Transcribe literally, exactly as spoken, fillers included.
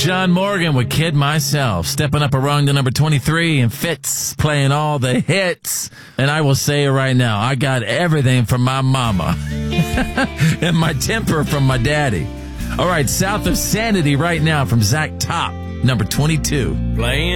John Morgan with Kid Myself. Stepping up a rung to number twenty-three, and Fitz playing all the hits. And I will say it right now, I got everything from my mama and my temper from my daddy. All right, South of Sanity right now from Zach Top, number twenty-two. Playing